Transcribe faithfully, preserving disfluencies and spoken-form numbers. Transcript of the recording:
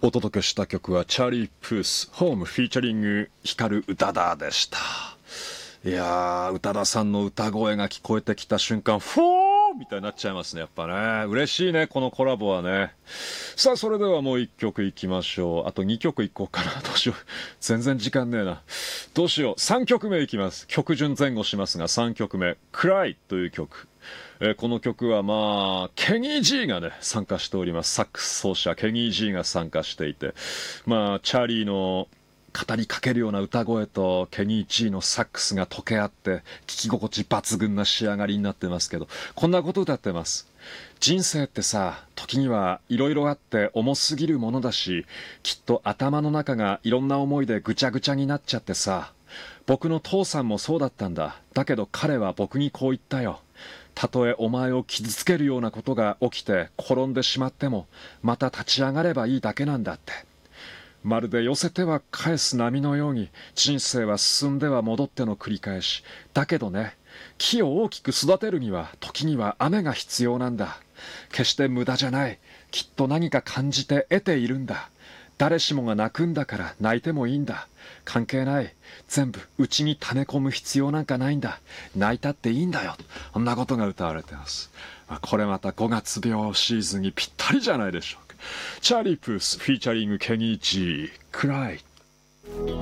お届けした曲はチャーリー・プースホームフィーチャリング光る宇多田でした。いやー、宇多田さんの歌声が聞こえてきた瞬間、フォーみたいになっちゃいますね。やっぱね、嬉しいね、このコラボはね。さあ、それではもう一曲いきましょう。あとにきょくいこうかな。どうしよう、全然時間ねえな。どうしよう、さんきょくめいきます。曲順前後しますが、さんきょくめ、Cry という曲。えー、この曲はまあケニー G がね参加しております。サックス奏者ケニー G が参加していて、まあチャーリーの語りかけるような歌声とケニー G のサックスが溶け合って聞き心地抜群な仕上がりになってますけど、こんなこと歌ってます。人生ってさ、時にはいろいろあって重すぎるものだし、きっと頭の中がいろんな思いでぐちゃぐちゃになっちゃってさ、僕の父さんもそうだったんだ。だけど彼は僕にこう言ったよ。たとえお前を傷つけるようなことが起きて転んでしまっても、また立ち上がればいいだけなんだって。まるで寄せては返す波のように人生は進んでは戻っての繰り返し。だけどね、木を大きく育てるには時には雨が必要なんだ。決して無駄じゃない。きっと何か感じて得ているんだ。誰しもが泣くんだから泣いてもいいんだ。関係ない。全部うちに溜め込む必要なんかないんだ。泣いたっていいんだよ。こんなことが歌われてます。これまたごがつ病シーズンにぴったりじゃないでしょうか。チャーリー・プースフィーチャリングケニー G、Cry。